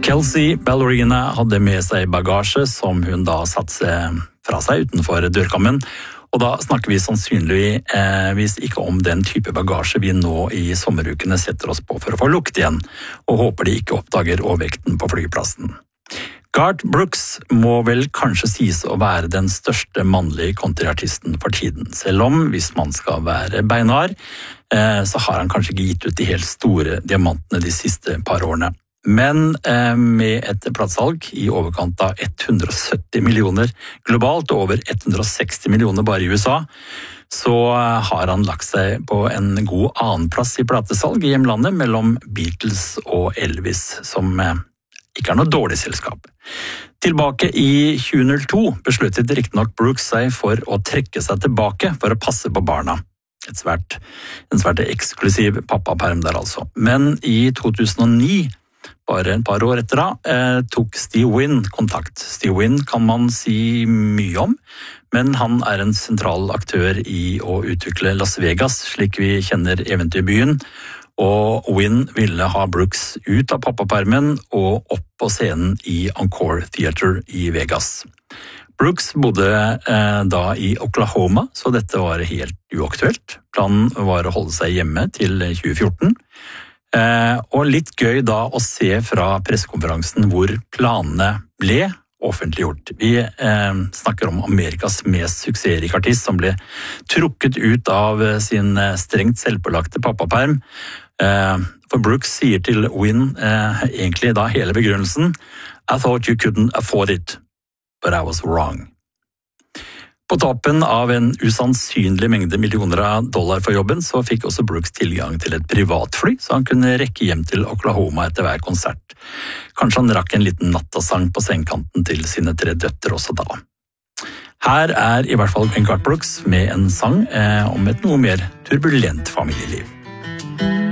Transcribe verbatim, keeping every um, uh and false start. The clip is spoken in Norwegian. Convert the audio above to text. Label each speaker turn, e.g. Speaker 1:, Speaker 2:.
Speaker 1: Kelsey Ballerina hadde med seg bagasje som hun da satte fra seg utenfor dørkammen, og da snakker vi sannsynligvis ikke om den type bagasje vi nå i sommerukene setter oss på for å få lukt igjen, og håper de ikke oppdager overvekten på flyplassen. Garth Brooks må vel kanskje sies å være den største mannlige countryartisten for tiden, selv om, hvis man skal være beinhard, så har han kanskje ikke gitt ut de helt store diamantene de siste par årene. Men eh, med et platesalg i overkant av hundre og sytti millioner globalt og over hundre og seksti millioner bare i U S A, så har han lagt seg på en god annenplass i platesalg i hjemlandet mellom Beatles og Elvis, som eh, ikke er noe dårlig selskap. Tilbake i tjue null to besluttet riktignok Brooks seg for å trekke seg tilbake for å passe på barna. Et svært, en svært eksklusiv pappaperm der altså. Men i to tusen og ni, bare et par år etter da, eh, tok Steve Wynn kontakt. Steve Wynn kan man si mye om, men han er en sentral aktør i å utvikle Las Vegas, slik vi kjenner eventyrbyen, og Wynn ville ha Brooks ut av pappapermen og opp på scenen i Encore Theater i Vegas. Brooks bodde eh, da i Oklahoma, så dette var helt uaktuelt. Planen var å holde seg hjemme til tjue fjorten, Eh, og litt gøy da å se fra pressekonferansen hvor planene ble offentliggjort. Vi eh, snakker om Amerikas mest suksessrike artist som ble trukket ut av sin strengt selvpålagte pappaperm. Eh, for Brooks sier til Wynn eh, egentlig da hele begrunnelsen I thought you couldn't afford it, but I was wrong. På toppen av en usannsynlig mengde millioner av dollar for jobben, så fikk også Brooks tilgang til et privatfly, så han kunne rekke hjem til Oklahoma etter hver konsert. Kanskje han rakk en liten nattasang på sengekanten til sine tre døtter også da. Her er i hvert fall Garth Brooks med en sang eh, om et noe mer turbulent familieliv.